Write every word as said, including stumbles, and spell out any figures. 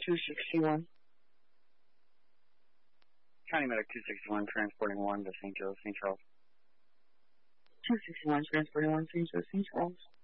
two sixty-one. County Medic two sixty-one, transporting one to Saint Joe, Saint Charles. two sixty-one, transporting one, Saint Joe, Saint Charles.